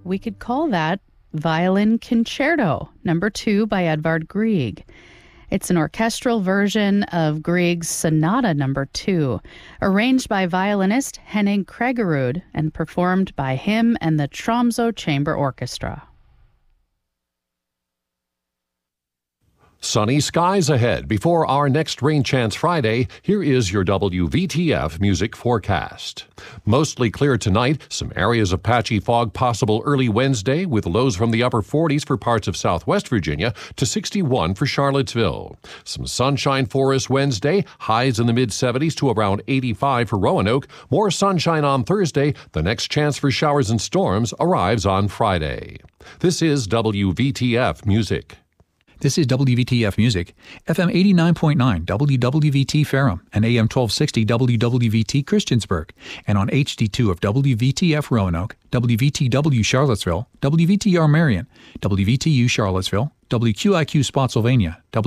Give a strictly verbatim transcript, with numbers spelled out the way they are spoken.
we could call that Violin Concerto, number two by Edvard Grieg. It's an orchestral version of Grieg's Sonata number two, arranged by violinist Henning Kregerud and performed by him and the Tromsø Chamber Orchestra. Sunny skies ahead. Before our next Rain Chance Friday, here is your W V T F music forecast. Mostly clear tonight, some areas of patchy fog possible early Wednesday, with lows from the upper forties for parts of southwest Virginia to sixty-one for Charlottesville. Some sunshine for us Wednesday, highs in the mid seventies to around eighty-five for Roanoke. More sunshine on Thursday. The next chance for showers and storms arrives on Friday. This is W V T F Music. This is W V T F Music, F M eighty-nine point nine W W V T Ferrum and A M twelve sixty W W V T Christiansburg, and on H D two of W V T F Roanoke, W V T W Charlottesville, W V T R Marion, W V T U Charlottesville, W Q I Q Spotsylvania,